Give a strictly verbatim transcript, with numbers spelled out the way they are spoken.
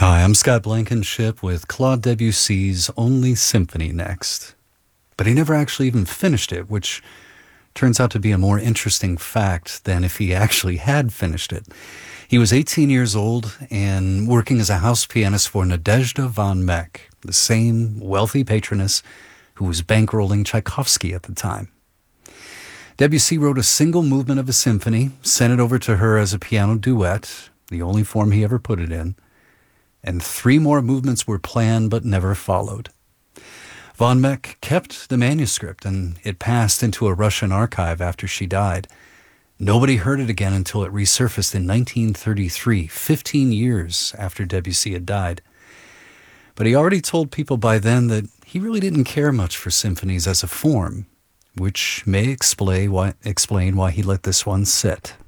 Hi, I'm Scott Blankenship with Claude Debussy's Only Symphony next. But he never actually even finished it, which turns out to be a more interesting fact than if he actually had finished it. He was eighteen years old and working as a house pianist for Nadezhda von Meck, the same wealthy patroness who was bankrolling Tchaikovsky at the time. Debussy wrote a single movement of a symphony, sent it over to her as a piano duet, the only form he ever put it in, and three more movements were planned but never followed. Von Meck kept the manuscript, and it passed into a Russian archive after she died. Nobody heard it again until it resurfaced in nineteen thirty-three, fifteen years after Debussy had died. But he already told people by then that he really didn't care much for symphonies as a form, which may explain why, explain why he let this one sit.